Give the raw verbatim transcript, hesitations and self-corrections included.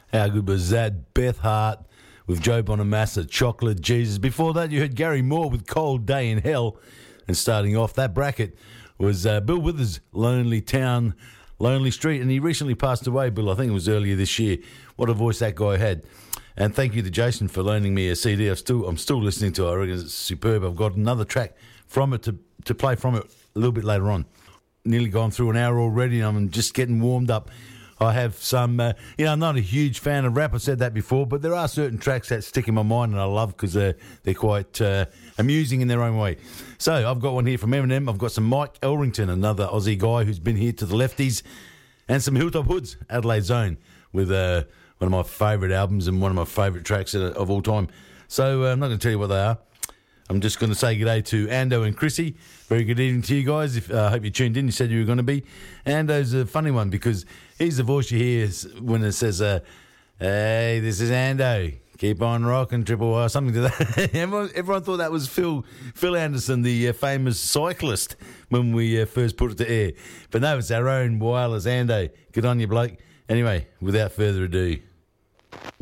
How good was that? Beth Hart with Joe Bonamassa, Chocolate Jesus. Before that, you heard Gary Moore with Cold Day in Hell. And starting off that bracket was uh, Bill Withers, Lonely Town, Lonely Street. And he recently passed away, Bill. I think it was earlier this year. What a voice that guy had. And thank you to Jason for loaning me a C D. I'm still, I'm still listening to it. I reckon it's superb. I've got another track from it to, to play from it a little bit later on. Nearly gone through an hour already, and I'm just getting warmed up. I have some, uh, you know, I'm not a huge fan of rap. I said that before, but there are certain tracks that stick in my mind and I love because they're, they're quite uh, amusing in their own way. So I've got one here from Eminem. I've got some Mike Elrington, another Aussie guy who's been here to the lefties, and some Hilltop Hoods, Adelaide Zone, with uh, one of my favourite albums and one of my favourite tracks of all time. So uh, I'm not going to tell you what they are. I'm just going to say g'day to Ando and Chrissy. Very good evening to you guys. I uh, hope you tuned in. You said you were going to be. Ando's a funny one because he's the voice you hear when it says, uh, hey, this is Ando. Keep on rocking, Triple R, something to that. everyone, everyone thought that was Phil Phil Anderson, the uh, famous cyclist, when we uh, first put it to air. But no, it's our own wireless Ando. Good on you, bloke. Anyway, without further ado.